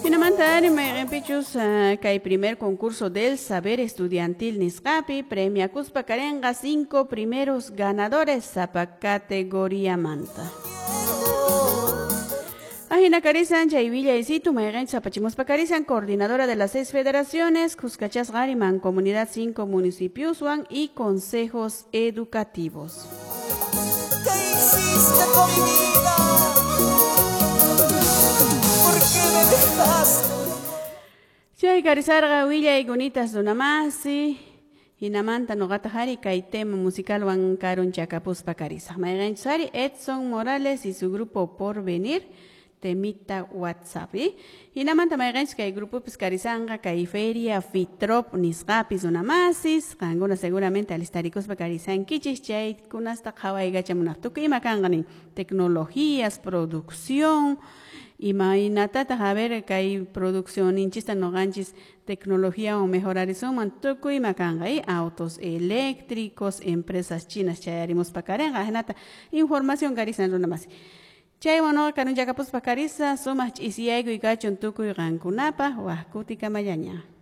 Finamantari Pichus Kai primer concurso del saber estudiantil Niscapi premia Cuspa Carenga 5 primeros ganadores Zapa categoría Manta. Ajina Carisan, Chaivilla y Situ, Mayren Zapachimuspa Carisan, coordinadora de las 6 federaciones, Cuscachas Gariman, Comunidad 5 municipios, Juan y consejos educativos. ¿Qué hiciste con mi vida? ¿Por qué me dejaste? Chay Carizarga, Villa y Gunitas Donamasi, Hinamanta Nogata Hari, tema musical Juan Carun Chacapuspa Cariza. Mayren Sari, Edson Morales y su grupo Porvenir. Temita WhatsApp. Y namanta maigans que hay grupo pescarizanga, que hay feria, fitrop, nisgapis, una masis, kanguna seguramente alistaricos pecarizan, kichichay, kunasta Hawaii gachamunaftuki, y macangani, tecnologías, producción, y mainatata, a ver que hay producción, inchista no ganchis, tecnología o mejorar eso, mantuku y macanga, y autos eléctricos, empresas chinas, chayarimos pacarenga, genata, información garizan una más. Chay wano kanun yakapus pakarisa sumas ch'isiyayku y gachun tukuy rankunapa wahkuti kamayaña.